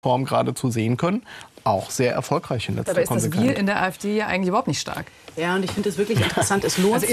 Form geradezu sehen können, auch sehr erfolgreich in letzter Konsequenz. Aber ist das Wir in der AfD ja eigentlich überhaupt nicht stark? Ja, und ich finde es wirklich interessant. Es lohnt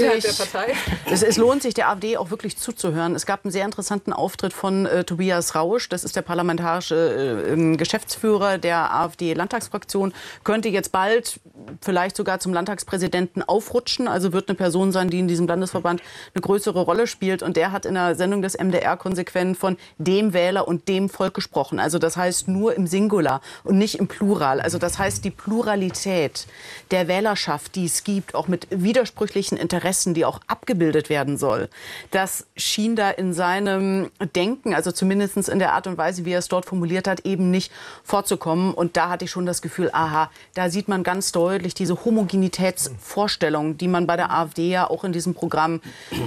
es lohnt sich, der AfD auch wirklich zuzuhören. Es gab einen sehr interessanten Auftritt von Tobias Rausch. Das ist der parlamentarische Geschäftsführer der AfD-Landtagsfraktion. Könnte jetzt bald vielleicht sogar zum Landtagspräsidenten aufrutschen. Also wird eine Person sein, die in diesem Landesverband eine größere Rolle spielt. Und der hat in der Sendung des MDR konsequent von dem Wähler und dem Volk gesprochen. Also das heißt nur im Singular und nicht im Plural. Also das heißt die Pluralität der Wählerschaft, die es gibt, auch mit widersprüchlichen Interessen, die auch abgebildet werden soll. Das schien da in seinem Denken, also zumindest in der Art und Weise, wie er es dort formuliert hat, eben nicht vorzukommen. Und da hatte ich schon das Gefühl, aha, da sieht man ganz deutlich diese Homogenitätsvorstellung, die man bei der AfD ja auch in diesem Programm,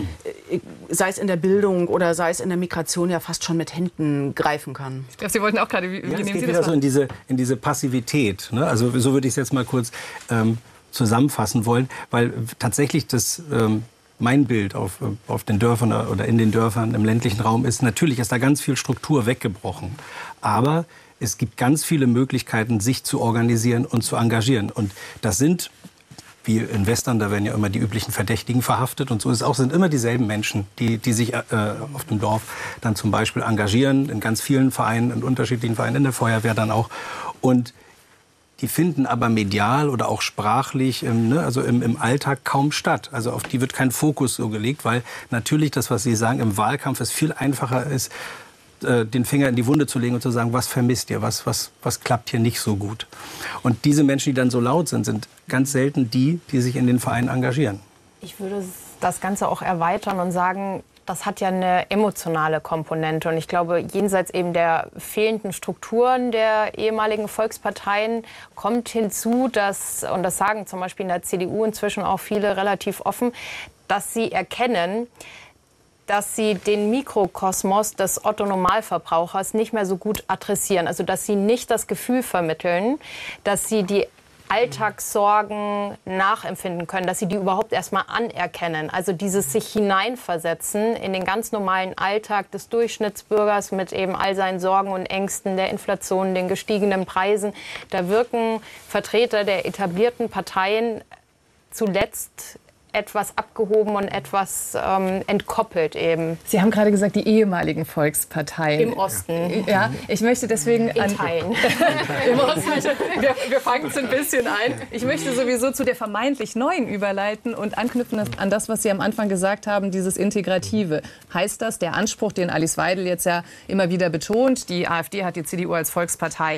sei es in der Bildung oder sei es in der Migration, ja fast schon mit Händen greifen kann. Ich glaube, Sie wollten auch gerade, wie nehmen Sie das wieder so in diese Passivität. Ne? Also so würde ich es jetzt mal kurz zusammenfassen wollen, weil tatsächlich mein Bild auf den Dörfern oder in den Dörfern im ländlichen Raum ist, natürlich ist da ganz viel Struktur weggebrochen. Aber es gibt ganz viele Möglichkeiten, sich zu organisieren und zu engagieren. Und das sind, wie in Western, da werden ja immer die üblichen Verdächtigen verhaftet. Und so ist es auch, sind immer dieselben Menschen, die sich auf dem Dorf dann zum Beispiel engagieren, in ganz vielen Vereinen, in unterschiedlichen Vereinen, in der Feuerwehr dann auch. Und die finden aber medial oder auch sprachlich, also im Alltag kaum statt. Also auf die wird kein Fokus so gelegt, weil natürlich das, was Sie sagen, im Wahlkampf es viel einfacher ist, den Finger in die Wunde zu legen und zu sagen, was vermisst ihr, was klappt hier nicht so gut. Und diese Menschen, die dann so laut sind, sind ganz selten die sich in den Vereinen engagieren. Ich würde das Ganze auch erweitern und sagen, das hat ja eine emotionale Komponente. Und ich glaube, jenseits eben der fehlenden Strukturen der ehemaligen Volksparteien kommt hinzu, dass, und das sagen zum Beispiel in der CDU inzwischen auch viele relativ offen, dass sie erkennen, dass sie den Mikrokosmos des Otto-Normalverbrauchers nicht mehr so gut adressieren. Also dass sie nicht das Gefühl vermitteln, dass sie die Alltagssorgen nachempfinden können, dass sie die überhaupt erstmal anerkennen. Also dieses sich hineinversetzen in den ganz normalen Alltag des Durchschnittsbürgers mit eben all seinen Sorgen und Ängsten, der Inflation, den gestiegenen Preisen. Da wirken Vertreter der etablierten Parteien zuletzt etwas abgehoben und etwas entkoppelt eben. Sie haben gerade gesagt, die ehemaligen Volksparteien. Im Osten. Ja, ich möchte deswegen... In Teilen. Im Osten. Wir fangen es ein bisschen ein. Ich möchte sowieso zu der vermeintlich Neuen überleiten und anknüpfen an das, was Sie am Anfang gesagt haben, dieses Integrative. Heißt das, der Anspruch, den Alice Weidel jetzt ja immer wieder betont, die AfD hat die CDU als Volkspartei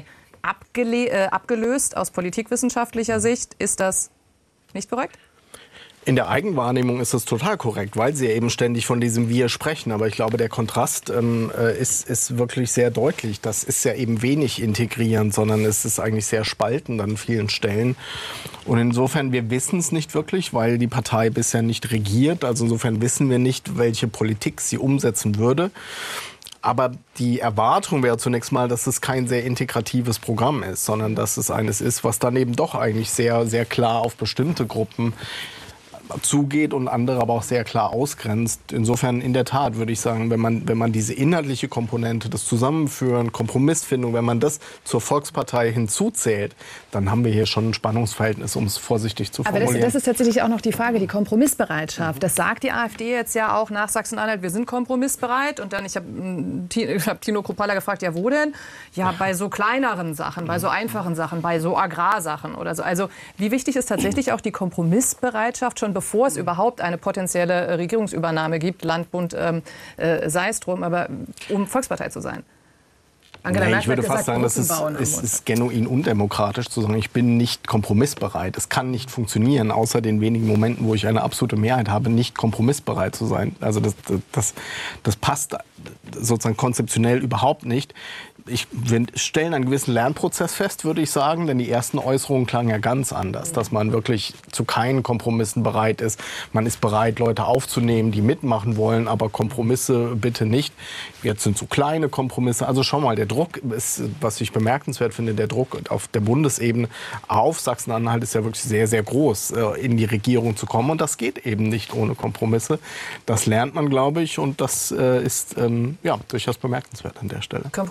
abgelöst aus politikwissenschaftlicher Sicht, ist das nicht korrekt? In der Eigenwahrnehmung ist das total korrekt, weil Sie ja eben ständig von diesem Wir sprechen. Aber ich glaube, der Kontrast ist wirklich sehr deutlich. Das ist ja eben wenig integrierend, sondern es ist eigentlich sehr spaltend an vielen Stellen. Und insofern, wir wissen es nicht wirklich, weil die Partei bisher nicht regiert. Also insofern wissen wir nicht, welche Politik sie umsetzen würde. Aber die Erwartung wäre zunächst mal, dass es kein sehr integratives Programm ist, sondern dass es eines ist, was dann eben doch eigentlich sehr, sehr klar auf bestimmte Gruppen zugeht und andere aber auch sehr klar ausgrenzt. Insofern in der Tat würde ich sagen, wenn man diese inhaltliche Komponente, das Zusammenführen, Kompromissfindung, wenn man das zur Volkspartei hinzuzählt, dann haben wir hier schon ein Spannungsverhältnis, um es vorsichtig zu formulieren. Aber das ist tatsächlich auch noch die Frage, die Kompromissbereitschaft. Das sagt die AfD jetzt ja auch nach Sachsen-Anhalt, wir sind kompromissbereit. Und dann, ich habe Tino Kruppalla gefragt, ja wo denn? Ja, bei so kleineren Sachen, bei so einfachen Sachen, bei so Agrarsachen oder so. Also wie wichtig ist tatsächlich auch die Kompromissbereitschaft, schon bevor es überhaupt eine potenzielle Regierungsübernahme gibt, Land, Bund, sei es drum, aber um Volkspartei zu sein? Nee, ich würde fast sagen, das ist genuin undemokratisch zu sagen, ich bin nicht kompromissbereit. Es kann nicht funktionieren, außer den wenigen Momenten, wo ich eine absolute Mehrheit habe, nicht kompromissbereit zu sein. Also das passt sozusagen konzeptionell überhaupt nicht. Wir stellen einen gewissen Lernprozess fest, würde ich sagen, denn die ersten Äußerungen klangen ja ganz anders, dass man wirklich zu keinen Kompromissen bereit ist. Man ist bereit, Leute aufzunehmen, die mitmachen wollen, aber Kompromisse bitte nicht. Jetzt sind so kleine Kompromisse. Also schon mal, der Druck ist, was ich bemerkenswert finde, der Druck auf der Bundesebene auf Sachsen-Anhalt ist ja wirklich sehr, sehr groß, in die Regierung zu kommen. Und das geht eben nicht ohne Kompromisse. Das lernt man, glaube ich, und das ist durchaus bemerkenswert an der Stelle. Kompromissbereitschaft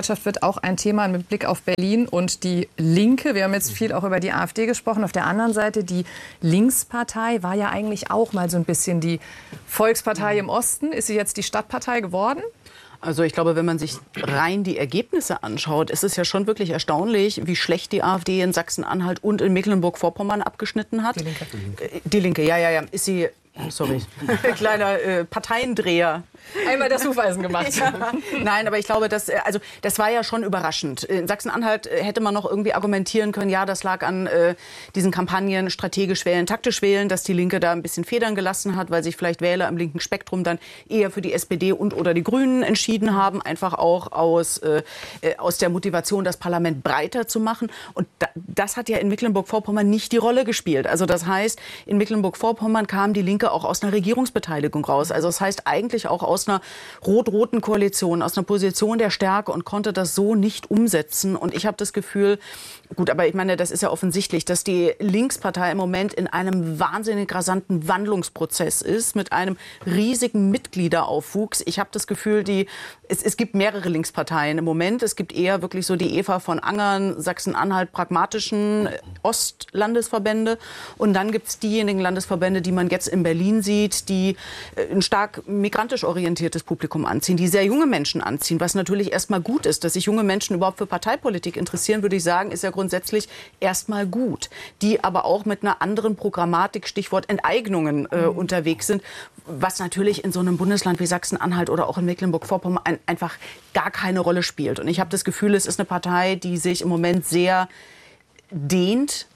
Kompromissbereitschaft wird auch ein Thema mit Blick auf Berlin und die Linke. Wir haben jetzt viel auch über die AfD gesprochen. Auf der anderen Seite, die Linkspartei war ja eigentlich auch mal so ein bisschen die Volkspartei im Osten. Ist sie jetzt die Stadtpartei geworden? Also ich glaube, wenn man sich rein die Ergebnisse anschaut, ist es ja schon wirklich erstaunlich, wie schlecht die AfD in Sachsen-Anhalt und in Mecklenburg-Vorpommern abgeschnitten hat. Die Linke. Die Linke, ja. Ist sie... Sorry, kleiner Parteiendreher. Einmal das Hufeisen gemacht. Ja. Nein, aber ich glaube, das war ja schon überraschend. In Sachsen-Anhalt hätte man noch irgendwie argumentieren können, ja, das lag an diesen Kampagnen strategisch wählen, taktisch wählen, dass die Linke da ein bisschen Federn gelassen hat, weil sich vielleicht Wähler im linken Spektrum dann eher für die SPD oder die Grünen entschieden haben, einfach auch aus der Motivation, das Parlament breiter zu machen. Und das hat ja in Mecklenburg-Vorpommern nicht die Rolle gespielt. Also das heißt, in Mecklenburg-Vorpommern kam die Linke auch aus einer Regierungsbeteiligung raus. Also das heißt eigentlich auch aus einer rot-roten Koalition, aus einer Position der Stärke und konnte das so nicht umsetzen. Und ich habe das Gefühl, gut, aber ich meine, das ist ja offensichtlich, dass die Linkspartei im Moment in einem wahnsinnig rasanten Wandlungsprozess ist, mit einem riesigen Mitgliederaufwuchs. Ich habe das Gefühl, es gibt mehrere Linksparteien im Moment. Es gibt eher wirklich so die Eva von Angern, Sachsen-Anhalt, pragmatischen Ostlandesverbände. Und dann gibt es diejenigen Landesverbände, die man jetzt in Berlin sieht, die ein stark migrantisch orientiertes Publikum anziehen, die sehr junge Menschen anziehen, was natürlich erstmal gut ist. Dass sich junge Menschen überhaupt für Parteipolitik interessieren, würde ich sagen, ist ja grundsätzlich erstmal gut. Die aber auch mit einer anderen Programmatik, Stichwort Enteignungen, unterwegs sind, was natürlich in so einem Bundesland wie Sachsen-Anhalt oder auch in Mecklenburg-Vorpommern einfach gar keine Rolle spielt. Und ich habe das Gefühl, es ist eine Partei, die sich im Moment sehr dehnt,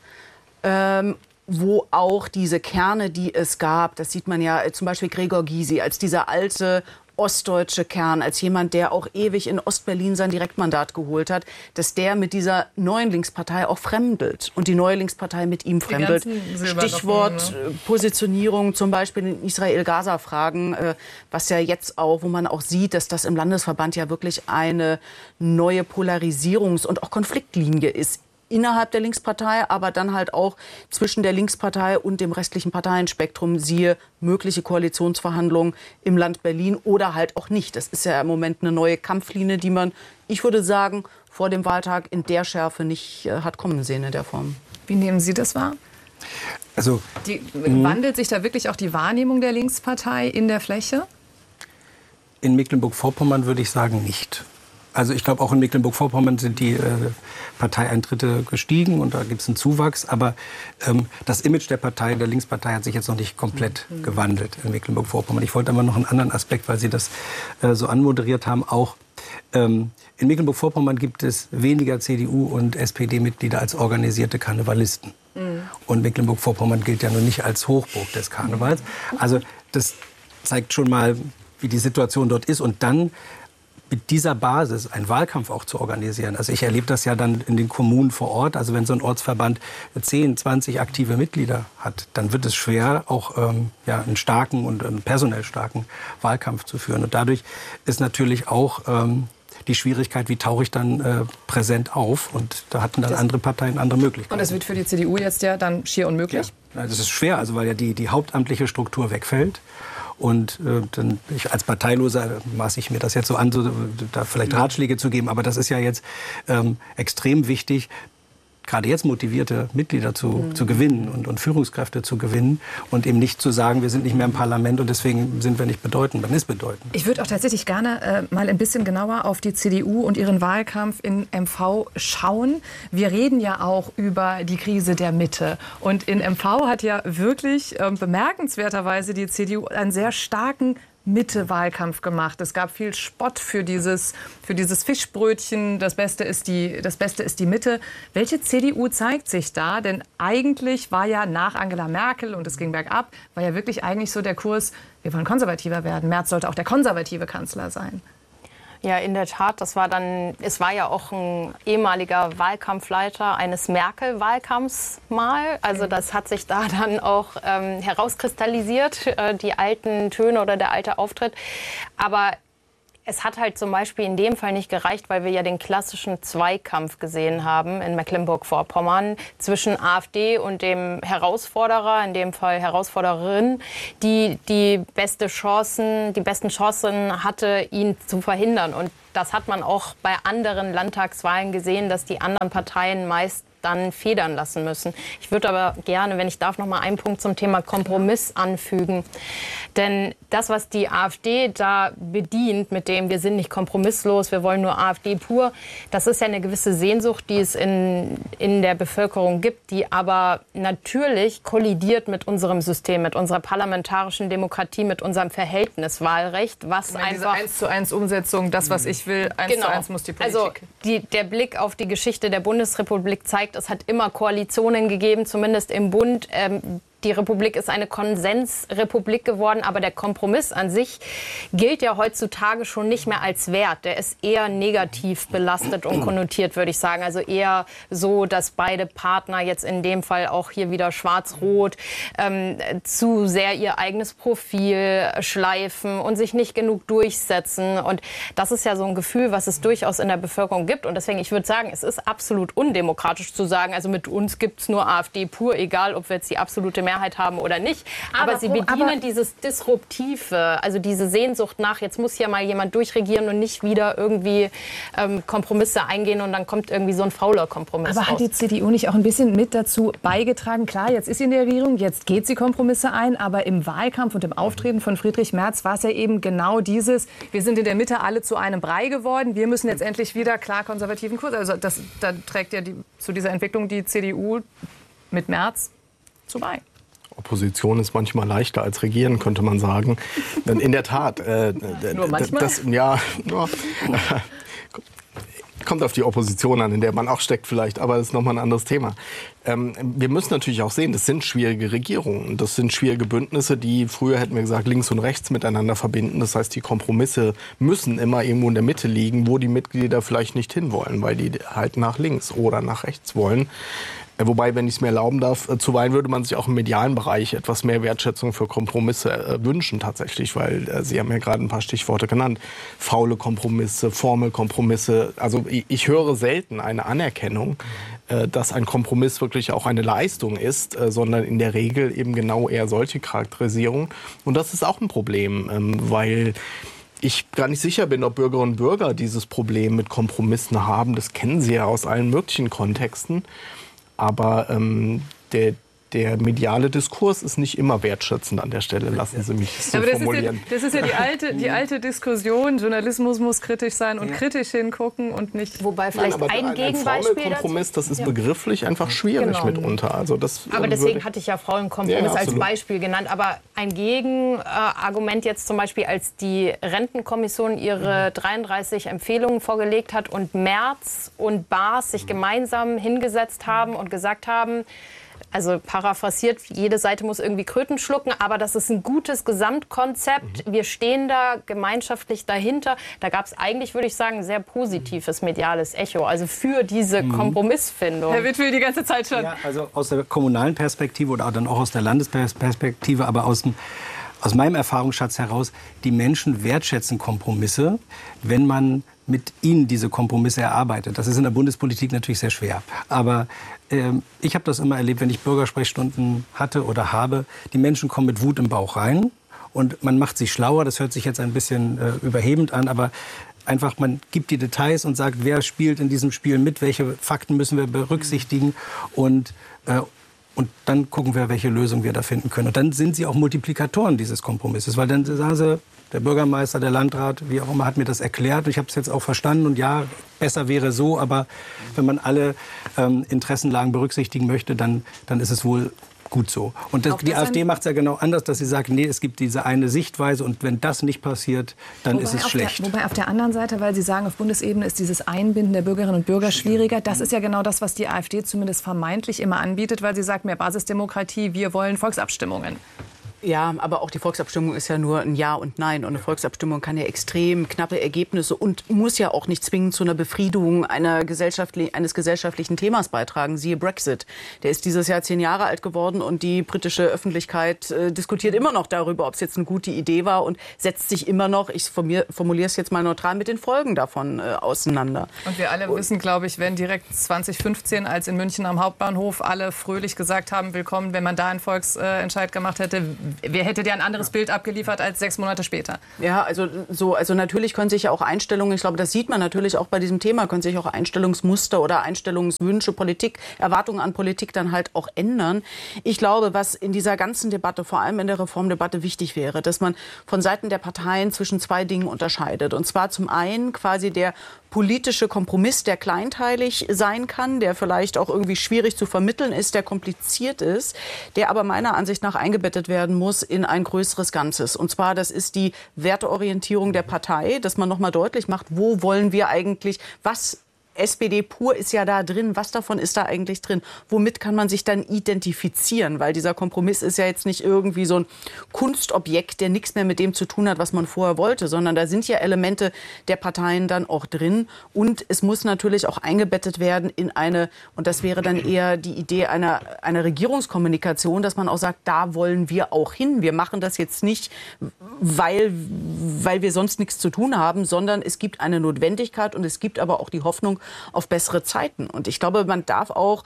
wo auch diese Kerne, die es gab, das sieht man ja zum Beispiel Gregor Gysi als dieser alte ostdeutsche Kern, als jemand, der auch ewig in Ostberlin sein Direktmandat geholt hat, dass der mit dieser neuen Linkspartei auch fremdelt und die neue Linkspartei mit ihm fremdelt. Stichwort Positionierung zum Beispiel in Israel-Gaza-Fragen, was ja jetzt auch, wo man auch sieht, dass das im Landesverband ja wirklich eine neue Polarisierungs- und auch Konfliktlinie ist. Innerhalb der Linkspartei, aber dann halt auch zwischen der Linkspartei und dem restlichen Parteienspektrum, siehe mögliche Koalitionsverhandlungen im Land Berlin oder halt auch nicht. Das ist ja im Moment eine neue Kampflinie, die man, ich würde sagen, vor dem Wahltag in der Schärfe nicht hat kommen sehen in der Form. Wie nehmen Sie das wahr? Also, wandelt sich da wirklich auch die Wahrnehmung der Linkspartei in der Fläche? In Mecklenburg-Vorpommern würde ich sagen, nicht. Also ich glaube, auch in Mecklenburg-Vorpommern sind die Parteieintritte gestiegen und da gibt es einen Zuwachs. Aber das Image der Partei, der Linkspartei, hat sich jetzt noch nicht komplett gewandelt in Mecklenburg-Vorpommern. Ich wollte aber noch einen anderen Aspekt, weil Sie das so anmoderiert haben, auch in Mecklenburg-Vorpommern gibt es weniger CDU- und SPD-Mitglieder als organisierte Karnevalisten. Und Mecklenburg-Vorpommern gilt ja nun nicht als Hochburg des Karnevals. Also das zeigt schon mal, wie die Situation dort ist. Und dann mit dieser Basis einen Wahlkampf auch zu organisieren. Also ich erlebe das ja dann in den Kommunen vor Ort. Also wenn so ein Ortsverband 10, 20 aktive Mitglieder hat, dann wird es schwer, auch einen starken und personell starken Wahlkampf zu führen. Und dadurch ist natürlich auch die Schwierigkeit, wie tauche ich dann präsent auf. Und da hatten dann andere Parteien andere Möglichkeiten. Und das wird für die CDU jetzt ja dann schier unmöglich? Ja, das ist schwer, also weil ja die hauptamtliche Struktur wegfällt. Und dann als Parteiloser maße ich mir das jetzt so an, da vielleicht Ratschläge zu geben. Aber das ist ja jetzt extrem wichtig, gerade jetzt motivierte Mitglieder zu gewinnen und Führungskräfte zu gewinnen und eben nicht zu sagen, wir sind nicht mehr im Parlament und deswegen sind wir nicht bedeutend. Man ist bedeutend. Ich würde auch tatsächlich gerne mal ein bisschen genauer auf die CDU und ihren Wahlkampf in MV schauen. Wir reden ja auch über die Krise der Mitte. Und in MV hat ja wirklich bemerkenswerterweise die CDU einen sehr starken Mitte-Wahlkampf gemacht. Es gab viel Spott für dieses Fischbrötchen. Das Beste ist die Mitte. Welche CDU zeigt sich da? Denn eigentlich war ja nach Angela Merkel, und es ging bergab, war ja wirklich eigentlich so der Kurs, wir wollen konservativer werden. Merz sollte auch der konservative Kanzler sein. Ja, in der Tat. Es war ja auch ein ehemaliger Wahlkampfleiter eines Merkel-Wahlkampfs mal. Also das hat sich da dann auch herauskristallisiert, die alten Töne oder der alte Auftritt. Aber es hat halt zum Beispiel in dem Fall nicht gereicht, weil wir ja den klassischen Zweikampf gesehen haben in Mecklenburg-Vorpommern zwischen AfD und dem Herausforderer, in dem Fall Herausforderin, die besten Chancen hatte, ihn zu verhindern. Und das hat man auch bei anderen Landtagswahlen gesehen, dass die anderen Parteien meist dann federn lassen müssen. Ich würde aber gerne, wenn ich darf, noch mal einen Punkt zum Thema Kompromiss anfügen. Denn das, was die AfD da bedient, mit dem wir sind nicht kompromisslos, wir wollen nur AfD pur, das ist ja eine gewisse Sehnsucht, die es in der Bevölkerung gibt, die aber natürlich kollidiert mit unserem System, mit unserer parlamentarischen Demokratie, mit unserem Verhältniswahlrecht, was einfach... Diese 1:1 Umsetzung, das, was ich will, 1:1 muss die Politik. Also der Blick auf die Geschichte der Bundesrepublik zeigt, es hat immer Koalitionen gegeben, zumindest im Bund. Die Republik ist eine Konsensrepublik geworden, aber der Kompromiss an sich gilt ja heutzutage schon nicht mehr als Wert. Der ist eher negativ belastet und konnotiert, würde ich sagen. Also eher so, dass beide Partner jetzt in dem Fall auch hier wieder schwarz-rot zu sehr ihr eigenes Profil schleifen und sich nicht genug durchsetzen. Und das ist ja so ein Gefühl, was es durchaus in der Bevölkerung gibt. Und deswegen, ich würde sagen, es ist absolut undemokratisch zu sagen, also mit uns gibt es nur AfD pur, egal ob wir jetzt die absolute Mehrheit haben oder nicht. Aber sie bedienen dieses Disruptive, also diese Sehnsucht nach, jetzt muss hier mal jemand durchregieren und nicht wieder irgendwie Kompromisse eingehen und dann kommt irgendwie so ein fauler Kompromiss raus. Hat die CDU nicht auch ein bisschen mit dazu beigetragen? Klar, jetzt ist sie in der Regierung, jetzt geht sie Kompromisse ein, aber im Wahlkampf und im Auftreten von Friedrich Merz war es ja eben genau dieses, wir sind in der Mitte alle zu einem Brei geworden, wir müssen jetzt endlich wieder klar konservativen Kurs. Also da trägt ja zu dieser Entwicklung die CDU mit Merz zu bei. Opposition ist manchmal leichter als Regieren, könnte man sagen. Denn in der Tat, nur manchmal? Kommt auf die Opposition an, in der man auch steckt vielleicht, aber das ist nochmal ein anderes Thema. Wir müssen natürlich auch sehen, das sind schwierige Regierungen. Das sind schwierige Bündnisse, die früher, hätten wir gesagt, links und rechts miteinander verbinden. Das heißt, die Kompromisse müssen immer irgendwo in der Mitte liegen, wo die Mitglieder vielleicht nicht hinwollen, weil die halt nach links oder nach rechts wollen. Wobei, wenn ich es mir erlauben darf, zuweilen würde man sich auch im medialen Bereich etwas mehr Wertschätzung für Kompromisse wünschen tatsächlich, weil Sie haben ja gerade ein paar Stichworte genannt. Faule Kompromisse, Formelkompromisse. Also ich höre selten eine Anerkennung, dass ein Kompromiss wirklich auch eine Leistung ist, sondern in der Regel eben genau eher solche Charakterisierungen. Und das ist auch ein Problem, weil ich gar nicht sicher bin, ob Bürgerinnen und Bürger dieses Problem mit Kompromissen haben. Das kennen sie ja aus allen möglichen Kontexten. Aber der mediale Diskurs ist nicht immer wertschätzend an der Stelle, lassen Sie mich so formulieren. Das ist ja die alte Diskussion, Journalismus muss kritisch sein und kritisch hingucken und nicht... Wobei vielleicht ein Gegenbeispiel Formelkompromiss, das ist begrifflich einfach schwierig mitunter. Also das, aber deswegen hatte ich ja Frauenkompromiss als Beispiel genannt. Aber ein Gegenargument jetzt zum Beispiel, als die Rentenkommission ihre 33 Empfehlungen vorgelegt hat und Merz und Baas sich gemeinsam hingesetzt haben und gesagt haben, also paraphrasiert, jede Seite muss irgendwie Kröten schlucken, aber das ist ein gutes Gesamtkonzept. Wir stehen da gemeinschaftlich dahinter. Da gab es eigentlich, würde ich sagen, ein sehr positives mediales Echo, also für diese Kompromissfindung. Herr Wittwil die ganze Zeit schon. Ja, also aus der kommunalen Perspektive oder dann auch aus der Landesperspektive, aber aus meinem Erfahrungsschatz heraus, die Menschen wertschätzen Kompromisse, wenn man mit ihnen diese Kompromisse erarbeitet. Das ist in der Bundespolitik natürlich sehr schwer. Aber ich habe das immer erlebt, wenn ich Bürgersprechstunden hatte oder habe. Die Menschen kommen mit Wut im Bauch rein und man macht sich schlauer. Das hört sich jetzt ein bisschen überhebend an, aber einfach, man gibt die Details und sagt, wer spielt in diesem Spiel mit, welche Fakten müssen wir berücksichtigen und dann gucken wir, welche Lösung wir da finden können. Und dann sind sie auch Multiplikatoren dieses Kompromisses, weil dann sagen sie, der Bürgermeister, der Landrat, wie auch immer, hat mir das erklärt. Ich habe es jetzt auch verstanden und ja, besser wäre so, aber wenn man alle Interessenlagen berücksichtigen möchte, dann ist es wohl gut so. Und die AfD macht es ja genau anders, dass sie sagt, nee, es gibt diese eine Sichtweise und wenn das nicht passiert, dann ist es schlecht. Wobei auf der anderen Seite, weil Sie sagen, auf Bundesebene ist dieses Einbinden der Bürgerinnen und Bürger schwieriger. Das ist ja genau das, was die AfD zumindest vermeintlich immer anbietet, weil sie sagt, mehr Basisdemokratie, wir wollen Volksabstimmungen. Ja, aber auch die Volksabstimmung ist ja nur ein Ja und Nein. Und eine Volksabstimmung kann ja extrem knappe Ergebnisse und muss ja auch nicht zwingend zu einer Befriedung eines gesellschaftlichen Themas beitragen. Siehe Brexit. Der ist dieses Jahr 10 Jahre alt geworden und die britische Öffentlichkeit diskutiert immer noch darüber, ob es jetzt eine gute Idee war und setzt sich immer noch, ich formuliere es jetzt mal neutral, mit den Folgen davon auseinander. Und wir alle wissen, glaube ich, wenn direkt 2015, als in München am Hauptbahnhof alle fröhlich gesagt haben, willkommen, wenn man da einen Volksentscheid gemacht hätte, wer hätte dir ein anderes Bild abgeliefert als 6 Monate später? Ja, also natürlich können sich ja auch Einstellungen, ich glaube, das sieht man natürlich auch bei diesem Thema, können sich auch Einstellungsmuster oder Einstellungswünsche, Erwartungen an Politik dann halt auch ändern. Ich glaube, was in dieser ganzen Debatte, vor allem in der Reformdebatte, wichtig wäre, dass man von Seiten der Parteien zwischen 2 Dingen unterscheidet. Und zwar zum einen quasi der politische Kompromiss, der kleinteilig sein kann, der vielleicht auch irgendwie schwierig zu vermitteln ist, der kompliziert ist, der aber meiner Ansicht nach eingebettet werden muss in ein größeres Ganzes. Und zwar, das ist die Werteorientierung der Partei, dass man nochmal deutlich macht, wo wollen wir eigentlich, was SPD pur ist ja da drin. Was davon ist da eigentlich drin? Womit kann man sich dann identifizieren? Weil dieser Kompromiss ist ja jetzt nicht irgendwie so ein Kunstobjekt, der nichts mehr mit dem zu tun hat, was man vorher wollte, sondern da sind ja Elemente der Parteien dann auch drin. Und es muss natürlich auch eingebettet werden in eine, und das wäre dann eher die Idee einer Regierungskommunikation, dass man auch sagt, da wollen wir auch hin. Wir machen das jetzt nicht, weil wir sonst nichts zu tun haben, sondern es gibt eine Notwendigkeit und es gibt aber auch die Hoffnung auf bessere Zeiten. Und ich glaube, man darf auch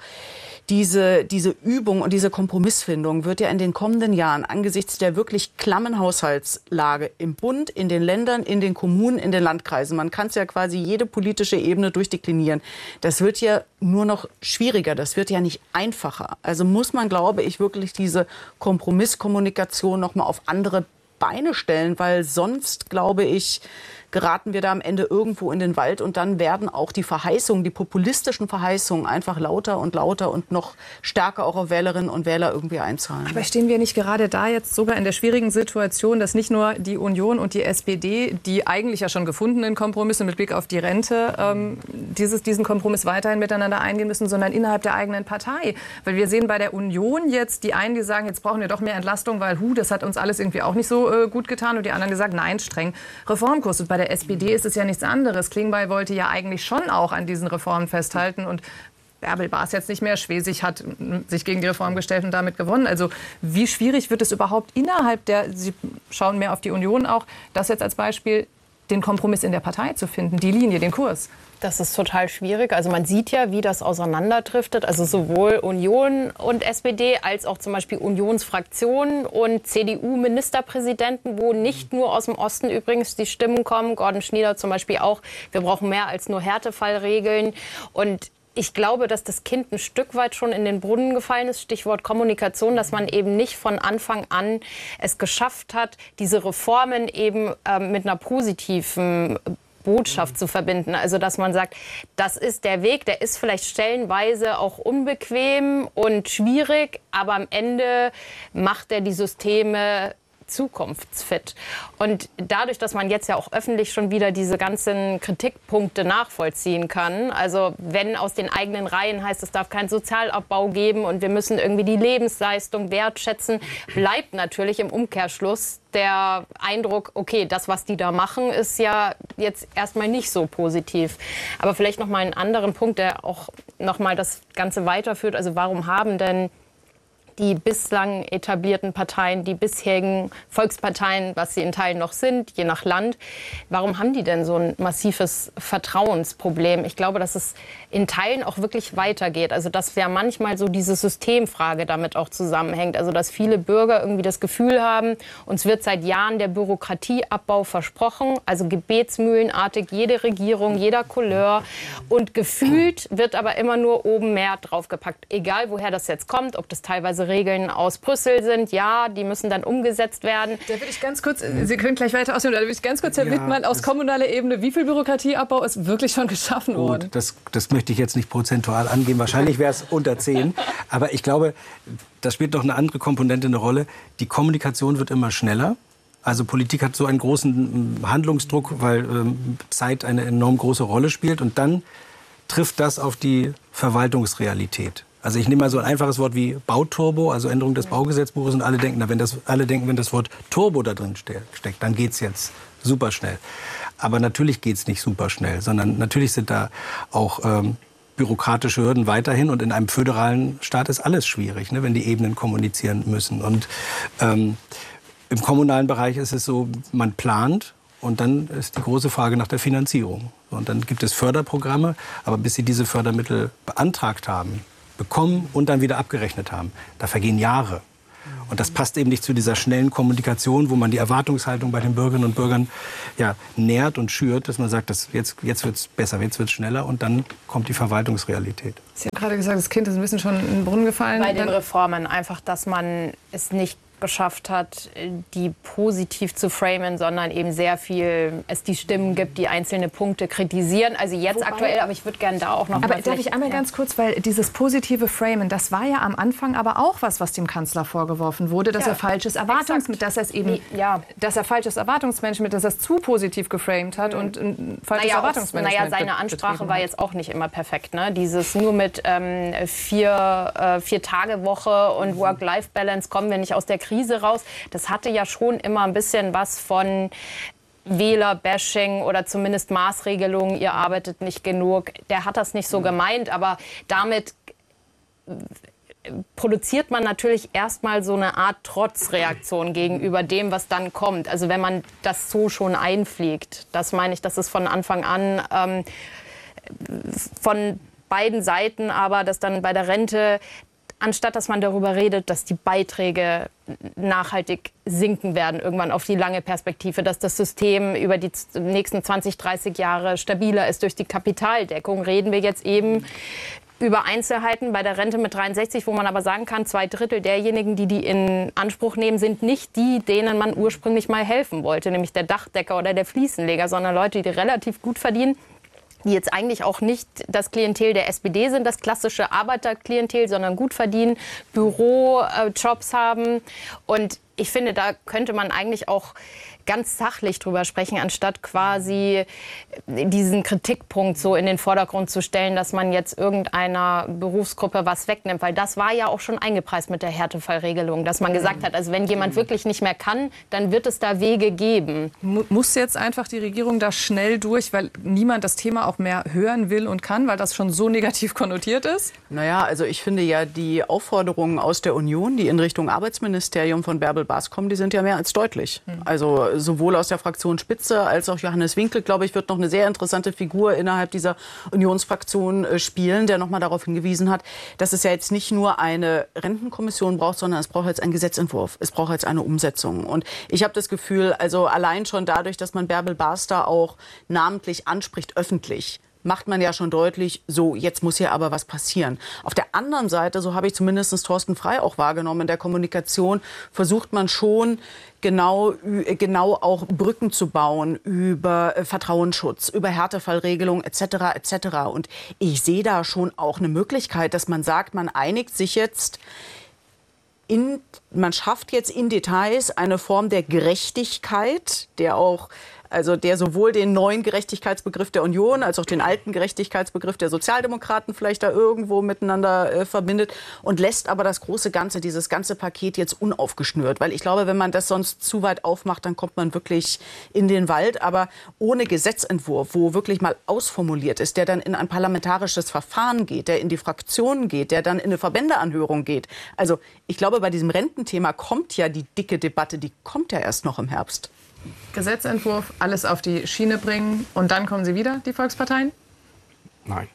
diese Übung und diese Kompromissfindung wird ja in den kommenden Jahren angesichts der wirklich klammen Haushaltslage im Bund, in den Ländern, in den Kommunen, in den Landkreisen, man kann es ja quasi jede politische Ebene durchdeklinieren, das wird ja nur noch schwieriger, das wird ja nicht einfacher. Also muss man, glaube ich, wirklich diese Kompromisskommunikation noch mal auf andere Beine stellen, weil sonst, glaube ich, geraten wir da am Ende irgendwo in den Wald und dann werden auch die Verheißungen, die populistischen Verheißungen einfach lauter und noch stärker auch auf Wählerinnen und Wähler irgendwie einzahlen. Aber stehen wir nicht gerade da jetzt sogar in der schwierigen Situation, dass nicht nur die Union und die SPD, die eigentlich ja schon gefundenen Kompromisse mit Blick auf die Rente, diesen Kompromiss weiterhin miteinander eingehen müssen, sondern innerhalb der eigenen Partei. Weil wir sehen bei der Union jetzt die einen, die sagen, jetzt brauchen wir doch mehr Entlastung, weil das hat uns alles irgendwie auch nicht so gut getan. Und die anderen, die sagen, nein, streng Reformkurs. Und bei der SPD ist es ja nichts anderes. Klingbeil wollte ja eigentlich schon auch an diesen Reformen festhalten und Bärbel war es jetzt nicht mehr. Schwesig hat sich gegen die Reform gestellt und damit gewonnen. Also wie schwierig wird es überhaupt innerhalb Sie schauen mehr auf die Union auch, das jetzt als Beispiel, den Kompromiss in der Partei zu finden, die Linie, den Kurs? Das ist total schwierig. Also man sieht ja, wie das auseinanderdriftet. Also sowohl Union und SPD als auch zum Beispiel Unionsfraktionen und CDU-Ministerpräsidenten, wo nicht nur aus dem Osten übrigens die Stimmen kommen. Gordon Schnieder zum Beispiel auch. Wir brauchen mehr als nur Härtefallregeln. Und ich glaube, dass das Kind ein Stück weit schon in den Brunnen gefallen ist, Stichwort Kommunikation, dass man eben nicht von Anfang an es geschafft hat, diese Reformen eben mit einer positiven Botschaft zu verbinden. Also dass man sagt, das ist der Weg, der ist vielleicht stellenweise auch unbequem und schwierig, aber am Ende macht er die Systeme zukunftsfit. Und dadurch, dass man jetzt ja auch öffentlich schon wieder diese ganzen Kritikpunkte nachvollziehen kann, also wenn aus den eigenen Reihen heißt, es darf keinen Sozialabbau geben und wir müssen irgendwie die Lebensleistung wertschätzen, bleibt natürlich im Umkehrschluss der Eindruck, okay, das, was die da machen, ist ja jetzt erstmal nicht so positiv. Aber vielleicht noch mal einen anderen Punkt, der auch noch mal das Ganze weiterführt. Also warum haben denn die bislang etablierten Parteien, die bisherigen Volksparteien, was sie in Teilen noch sind, je nach Land, warum haben die denn so ein massives Vertrauensproblem? Ich glaube, dass es in Teilen auch wirklich weitergeht. Also dass ja manchmal so diese Systemfrage damit auch zusammenhängt. Also dass viele Bürger irgendwie das Gefühl haben, uns wird seit Jahren der Bürokratieabbau versprochen, also gebetsmühlenartig jede Regierung, jeder Couleur. Und gefühlt wird aber immer nur oben mehr draufgepackt. Egal, woher das jetzt kommt, ob das teilweise Regeln aus Brüssel sind, ja, die müssen dann umgesetzt werden. Da will ich ganz kurz, Sie können gleich weiter ausführen, da will ich ganz kurz, Herr Wittmann, aus kommunaler Ebene, wie viel Bürokratieabbau ist wirklich schon geschaffen worden? Das möchte ich jetzt nicht prozentual angeben, wahrscheinlich wäre es unter 10, aber ich glaube, da spielt noch eine andere Komponente eine Rolle. Die Kommunikation wird immer schneller. Also Politik hat so einen großen Handlungsdruck, weil Zeit eine enorm große Rolle spielt und dann trifft das auf die Verwaltungsrealität. Also ich nehme mal so ein einfaches Wort wie Bauturbo, also Änderung des Baugesetzbuches, und alle denken, wenn das Wort Turbo da drin steckt, dann geht's jetzt super schnell. Aber natürlich geht's nicht super schnell, sondern natürlich sind da auch bürokratische Hürden weiterhin, und in einem föderalen Staat ist alles schwierig, ne, wenn die Ebenen kommunizieren müssen. Und im kommunalen Bereich ist es so, man plant, und dann ist die große Frage nach der Finanzierung. Und dann gibt es Förderprogramme, aber bis sie diese Fördermittel beantragt haben, bekommen und dann wieder abgerechnet haben, da vergehen Jahre. Und das passt eben nicht zu dieser schnellen Kommunikation, wo man die Erwartungshaltung bei den Bürgerinnen und Bürgern nährt und schürt, dass man sagt, jetzt wird es besser, jetzt wird es schneller, und dann kommt die Verwaltungsrealität. Sie haben gerade gesagt, das Kind ist ein bisschen schon in den Brunnen gefallen. Bei den Reformen einfach, dass man es nicht geschafft hat, die positiv zu framen, sondern eben sehr viel, es die Stimmen gibt, die einzelne Punkte kritisieren. Also jetzt aktuell, aber ich würde gerne da auch noch... Aber darf ich einmal ganz kurz, weil dieses positive Framen, das war ja am Anfang aber auch was dem Kanzler vorgeworfen wurde, dass er falsches dass er falsches Erwartungsmanagement, dass er es zu positiv geframed hat und ein falsches Erwartungsmanagement. Seine Ansprache war jetzt auch nicht immer perfekt. Ne? Dieses nur mit 4-Tage-Woche und Work-Life-Balance kommen wir nicht aus der Krise raus. Das hatte ja schon immer ein bisschen was von Wähler-Bashing oder zumindest Maßregelungen, ihr arbeitet nicht genug. Der hat das nicht so gemeint, aber damit produziert man natürlich erstmal so eine Art Trotzreaktion gegenüber dem, was dann kommt. Also wenn man das so schon einfliegt, das meine ich, dass es von Anfang an von beiden Seiten, aber dass dann bei der Rente, anstatt dass man darüber redet, dass die Beiträge nachhaltig sinken werden, irgendwann auf die lange Perspektive, dass das System über die nächsten 20, 30 Jahre stabiler ist durch die Kapitaldeckung, reden wir jetzt eben über Einzelheiten bei der Rente mit 63, wo man aber sagen kann, 2/3 derjenigen, die in Anspruch nehmen, sind nicht die, denen man ursprünglich mal helfen wollte, nämlich der Dachdecker oder der Fliesenleger, sondern Leute, die relativ gut verdienen, die jetzt eigentlich auch nicht das Klientel der SPD sind, das klassische Arbeiterklientel, sondern gut verdienen, Bürojobs haben. Und ich finde, da könnte man eigentlich auch ganz sachlich drüber sprechen, anstatt quasi diesen Kritikpunkt so in den Vordergrund zu stellen, dass man jetzt irgendeiner Berufsgruppe was wegnimmt. Weil das war ja auch schon eingepreist mit der Härtefallregelung, dass man gesagt hat, also wenn jemand wirklich nicht mehr kann, dann wird es da Wege geben. Muss jetzt einfach die Regierung da schnell durch, weil niemand das Thema auch mehr hören will und kann, weil das schon so negativ konnotiert ist? Naja, also ich finde ja, die Aufforderungen aus der Union, die in Richtung Arbeitsministerium von Bärbel Bas kommen, die sind ja mehr als deutlich. Also sowohl aus der Fraktion Spitze als auch Johannes Winkel, glaube ich, wird noch eine sehr interessante Figur innerhalb dieser Unionsfraktion spielen, der noch mal darauf hingewiesen hat, dass es ja jetzt nicht nur eine Rentenkommission braucht, sondern es braucht jetzt einen Gesetzentwurf. Es braucht jetzt eine Umsetzung. Und ich habe das Gefühl, also allein schon dadurch, dass man Bärbel Bas da auch namentlich anspricht, öffentlich, macht man ja schon deutlich, so, jetzt muss hier aber was passieren. Auf der anderen Seite, so habe ich zumindest Thorsten Frey auch wahrgenommen, in der Kommunikation versucht man schon genau auch Brücken zu bauen über Vertrauensschutz, über Härtefallregelungen etc. etc. Und ich sehe da schon auch eine Möglichkeit, dass man sagt, man einigt sich jetzt, man schafft jetzt in Details eine Form der Gerechtigkeit, der sowohl den neuen Gerechtigkeitsbegriff der Union als auch den alten Gerechtigkeitsbegriff der Sozialdemokraten vielleicht da irgendwo miteinander verbindet, und lässt aber das große Ganze, dieses ganze Paket jetzt unaufgeschnürt. Weil ich glaube, wenn man das sonst zu weit aufmacht, dann kommt man wirklich in den Wald. Aber ohne Gesetzentwurf, wo wirklich mal ausformuliert ist, der dann in ein parlamentarisches Verfahren geht, der in die Fraktionen geht, der dann in eine Verbändeanhörung geht. Also ich glaube, bei diesem Rententhema kommt ja die dicke Debatte, die kommt ja erst noch im Herbst. Gesetzentwurf, alles auf die Schiene bringen und dann kommen sie wieder, die Volksparteien? Nein.